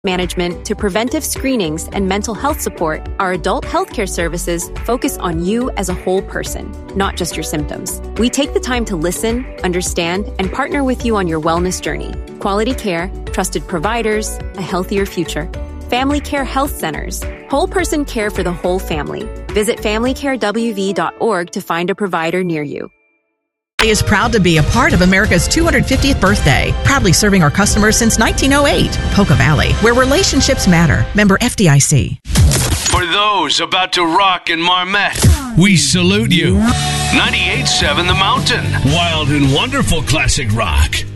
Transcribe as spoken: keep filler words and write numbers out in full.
management to preventive screenings and mental health support, our adult healthcare services focus on you as a whole person, not just your symptoms. We take the time to listen, understand, and partner with you on your wellness journey. Quality care, trusted providers, a healthier future. Family Care Health Centers. Whole person care for the whole family. Visit family care w v dot org to find a provider near you. Is proud to be a part of America's two hundred fiftieth birthday, proudly serving our customers since nineteen oh eight. Polka Valley, where relationships matter. Member F D I C. For those about to rock in Marmette, we salute you. ninety-eight point seven The Mountain. Wild and wonderful classic rock.